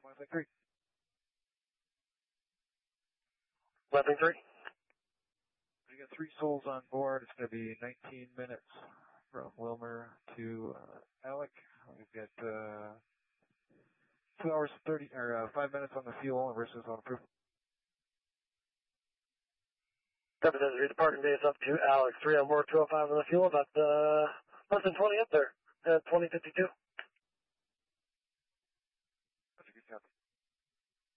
Westlake 3. Westlake 3. We got 3 souls on board. It's going to be 19 minutes from Wilmer to Alec. We've got 2 hours 30 or 5 minutes on the fuel versus on proof. Representative, departing base up to Alex. 3 on board, 205 on the fuel, about less than 20 up there. 2052.